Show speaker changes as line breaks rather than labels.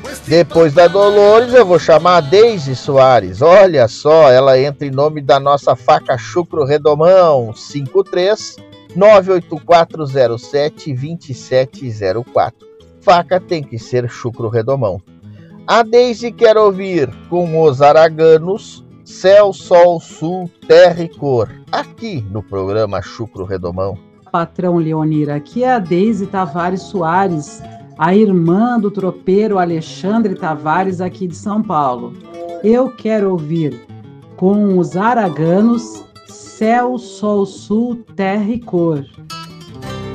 Depois da Dolores, eu vou chamar a Deise Soares. Olha só, ela entra em nome da nossa faca Chucro Redomão, 53-98407-2704. Faca tem que ser Chucro Redomão. A Deise quer ouvir com os araganos Céu, Sol, Sul, Terra e Cor, aqui no programa Chucro Redomão.
Patrão Leonir, aqui é a Deise Tavares Soares, a irmã do tropeiro Alexandre Tavares aqui de São Paulo. Eu quero ouvir com os araganos Céu, Sol, Sul, Terra e Cor.